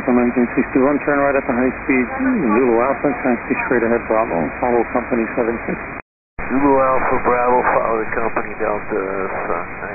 Delta 1961, turn right at the high speed, Zulu Alpha, taxi straight ahead Bravo, follow company 76. Zulu Alpha Bravo, follow the company Delta